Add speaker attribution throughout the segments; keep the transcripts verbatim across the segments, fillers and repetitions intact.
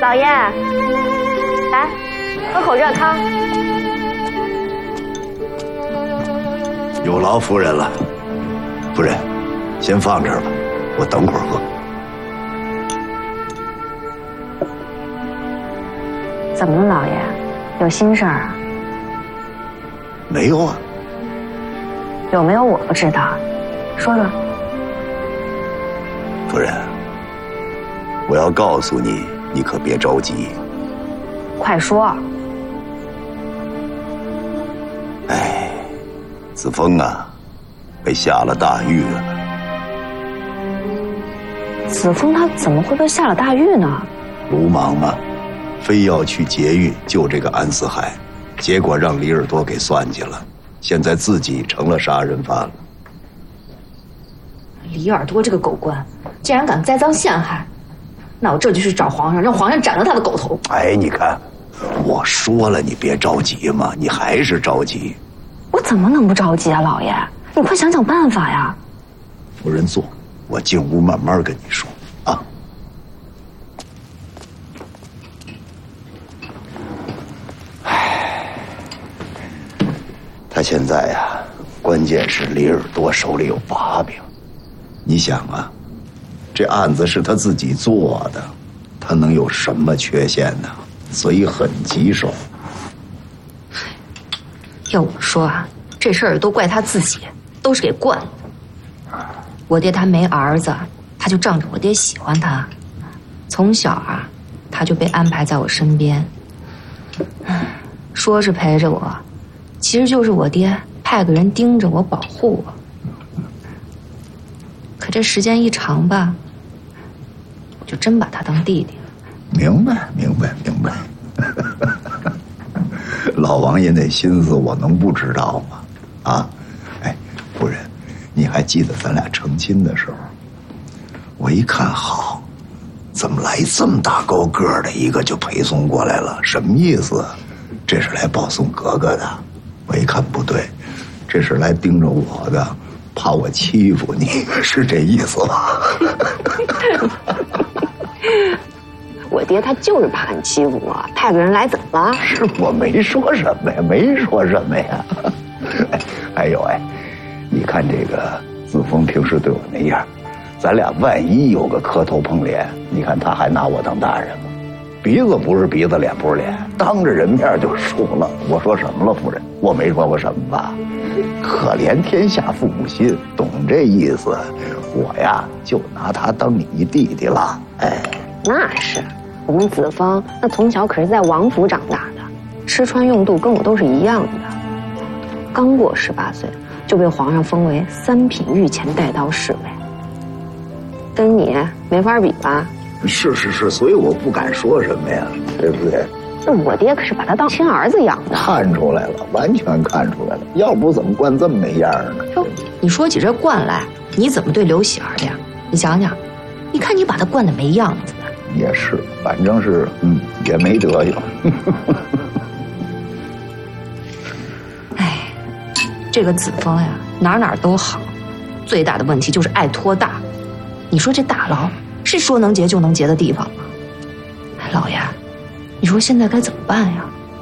Speaker 1: 老爷，来喝口热汤。
Speaker 2: 有劳夫人了。夫人，先放这儿吧，我等会儿喝。
Speaker 1: 怎么了，老爷？有心事儿啊？
Speaker 2: 没有啊。
Speaker 1: 有没有我不知道，说说。
Speaker 2: 夫人，我要告诉你，你可别着急。
Speaker 1: 快说。
Speaker 2: 哎，子枫啊，被下了大狱了。
Speaker 1: 子枫他怎么会被下了大狱呢？
Speaker 2: 鲁莽嘛，非要去劫狱救这个安四海，结果让李耳朵给算计了，现在自己成了杀人犯了。
Speaker 3: 李耳朵这个狗官，竟然敢栽赃陷害，那我这就去找皇上，让皇上斩了他的狗头。
Speaker 2: 哎，你看，我说了你别着急嘛，你还是着急。
Speaker 1: 我怎么能不着急啊，老爷？你快想想办法呀！
Speaker 2: 夫人坐，我进屋慢慢跟你说啊。唉，他现在呀，关键是李耳朵手里有把柄。你想啊，这案子是他自己做的，他能有什么缺陷呢？所以很棘手。
Speaker 3: 要我说啊，这事儿都怪他自己，都是给惯的。我爹他没儿子，他就仗着我爹喜欢他，从小啊，他就被安排在我身边。说是陪着我，其实就是我爹派个人盯着我，保护我。可这时间一长吧，我就真把他当弟弟了。
Speaker 2: 明白，明白，明白。老王爷那心思我能不知道吗？啊，哎，夫人，你还记得咱俩成亲的时候，我一看好，怎么来这么大高个的一个就陪送过来了？什么意思？这是来保送格格的。我一看不对，这是来盯着我的，怕我欺负你，是这意思吧？
Speaker 1: 我爹他就是怕你欺负我，派个人来怎么了？
Speaker 2: 是我没说什么呀，没说什么呀。还有哎，你看这个子枫平时对我那样，咱俩万一有个磕头碰脸，你看他还拿我当大人吗？鼻子不是鼻子，脸不是脸，当着人面就说了。我说什么了，夫人？我没说过什么吧？可怜天下父母心，懂这意思。我呀，就拿他当你一弟弟了。哎，
Speaker 1: 那是，我们子枫那从小可是在王府长大的，吃穿用度跟我都是一样的。刚过十八岁就被皇上封为三品御前带刀侍卫，跟你没法比吧？
Speaker 2: 是是是，所以我不敢说什么呀，对不对？
Speaker 1: 那我爹可是把他当亲儿子养的。
Speaker 2: 看出来了，完全看出来了，要不怎么惯这么没样呢？
Speaker 3: 哟，你说起这惯来，你怎么对刘喜儿的呀？你想想，你看你把他惯得没样子的。
Speaker 2: 也是，反正是嗯，也没德行。
Speaker 3: 哎，这个子枫呀，哪哪都好，最大的问题就是爱拖大。你说这大牢是说能结就能结的地方吗？老爷，你说现在该怎么办呀？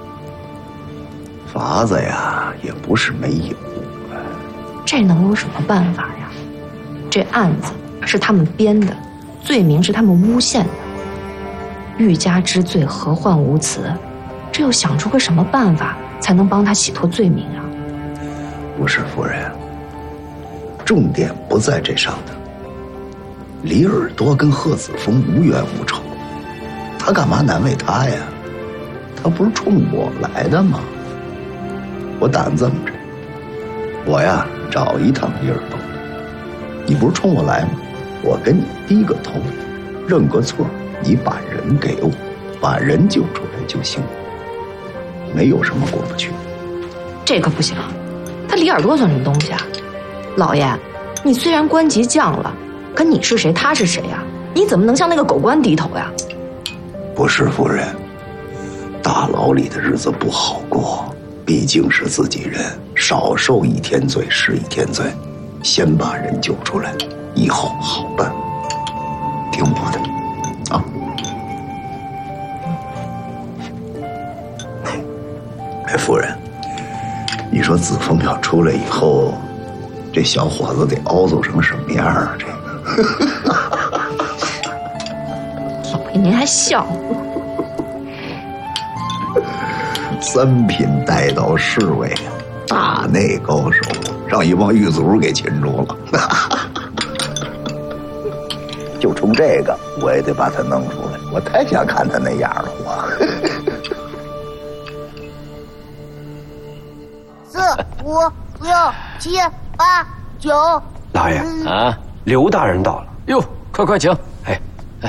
Speaker 2: 法子呀，也不是没有。
Speaker 3: 这能有什么办法呀？这案子是他们编的，罪名是他们诬陷的。欲加之罪，何患无辞？这又想出个什么办法才能帮他洗脱罪名啊？
Speaker 2: 不是夫人，重点不在这上头。李耳朵跟贺子枫无冤无仇，他干嘛难为他呀？他不是冲我来的吗？我打算这么着，我呀找一趟李耳朵，你不是冲我来吗？我跟你低个头，认个错，你把人给我，把人救出来就行，没有什么过不去。
Speaker 3: 这可不行，他李耳朵算什么东西啊？老爷，你虽然官级降了，可你是谁，他是谁呀？你怎么能向那个狗官低头呀？
Speaker 2: 不是夫人，大牢里的日子不好过，毕竟是自己人，少受一天罪是一天罪，先把人救出来，以后好办。听我的啊！ 夫人，你说子枫要出来以后，这小伙子得凹走成什么样啊？这个，
Speaker 3: 老爷您还笑？
Speaker 2: 三品带刀侍卫，大内高手，让一帮狱卒给擒住了。就冲这个，我也得把他弄出来。我太想看他那样了，我。
Speaker 4: 四五六七八九。
Speaker 5: 老爷啊，刘大人到了。
Speaker 6: 哟，快快请。哎哎，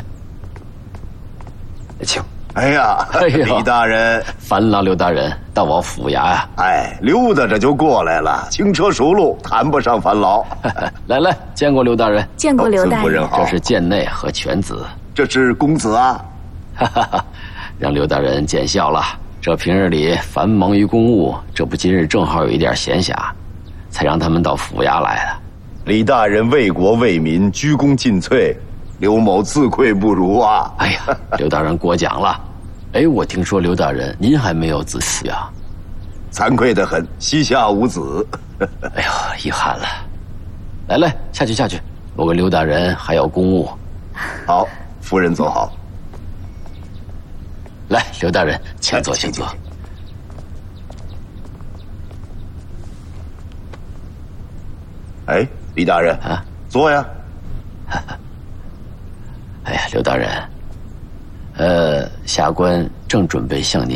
Speaker 5: 请。
Speaker 2: 哎呀，
Speaker 6: 哎呀
Speaker 2: 李大人，
Speaker 6: 烦劳刘大人到我府衙呀、
Speaker 2: 啊。哎，溜达着就过来了，轻车熟路，谈不上烦劳。
Speaker 6: 来来，见过刘大人。
Speaker 4: 见过刘大人。
Speaker 2: 哦、
Speaker 6: 这是贱内和犬子。
Speaker 2: 这是公子啊。
Speaker 6: 哈哈哈，让刘大人见笑了。这平日里繁忙于公务，这不今日正好有一点闲暇，才让他们到府衙来的。
Speaker 2: 李大人为国为民，鞠躬尽瘁，刘某自愧不如啊！
Speaker 6: 哎呀，刘大人过奖了。哎，我听说刘大人您还没有子嗣啊？
Speaker 2: 惭愧得很，膝下无子。
Speaker 6: 哎呦，遗憾了。来来，下去下去，我跟刘大人还有公务。
Speaker 2: 好，夫人走好。
Speaker 6: 来，刘大人，请坐，请坐。
Speaker 2: 哎，李大人
Speaker 6: 啊，
Speaker 2: 坐呀。
Speaker 6: 哎呀，刘大人，呃，下官正准备向您